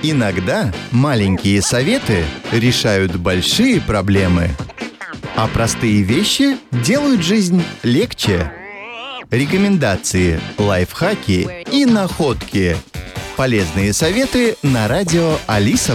Иногда маленькие советы решают большие проблемы, а простые вещи делают жизнь легче. Рекомендации, лайфхаки и находки. Полезные советы на радио Алиса+.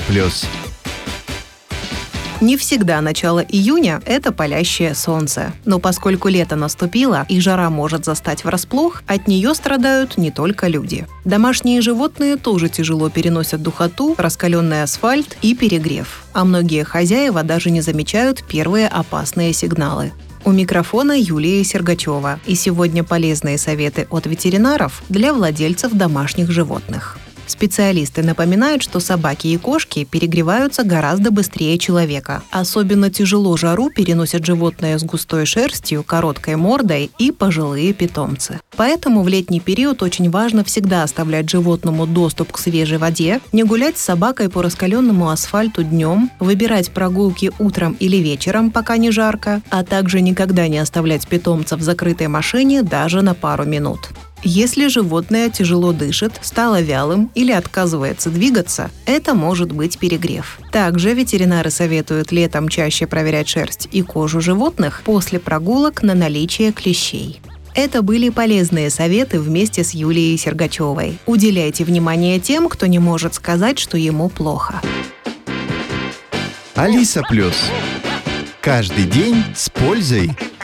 Не всегда начало июня – это палящее солнце. Но поскольку лето наступило и жара может застать врасплох, от нее страдают не только люди. Домашние животные тоже тяжело переносят духоту, раскаленный асфальт и перегрев. А многие хозяева даже не замечают первые опасные сигналы. У микрофона Юлия Сергачева. И сегодня полезные советы от ветеринаров для владельцев домашних животных. Специалисты напоминают, что собаки и кошки перегреваются гораздо быстрее человека. Особенно тяжело жару переносят животные с густой шерстью, короткой мордой и пожилые питомцы. Поэтому в летний период очень важно всегда оставлять животному доступ к свежей воде, не гулять с собакой по раскаленному асфальту днем, выбирать прогулки утром или вечером, пока не жарко, а также никогда не оставлять питомца в закрытой машине даже на пару минут. Если животное тяжело дышит, стало вялым или отказывается двигаться, это может быть перегрев. Также ветеринары советуют летом чаще проверять шерсть и кожу животных после прогулок на наличие клещей. Это были полезные советы вместе с Юлией Сергачевой. Уделяйте внимание тем, кто не может сказать, что ему плохо. Алиса+. Каждый день с пользой.